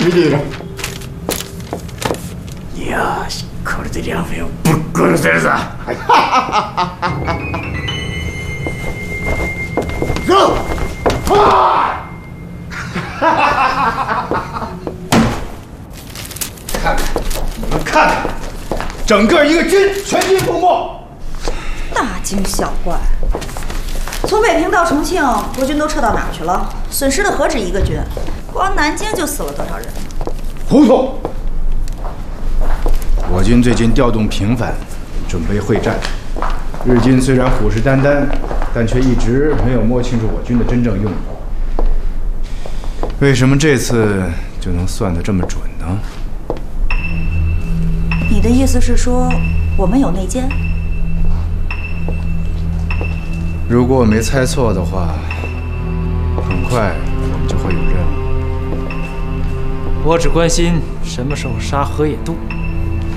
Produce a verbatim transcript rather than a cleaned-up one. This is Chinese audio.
地上。 いやー、これで両面をぶっ殺せるぞ。走！啊！看看，你们看看，整个一个军全军覆没。 大惊小怪。从北平到重庆，国军都撤到哪儿去了？损失的何止一个军，光南京就死了多少人？ 糊涂！我军最近调动频繁，准备会战。日军虽然虎视眈眈，但却一直没有摸清楚我军的真正用意。为什么这次就能算得这么准呢？ 你的意思是说，我们有内奸？ 如果我没猜错的话，很快我们就会有任务。 我只关心什么时候杀河野渡。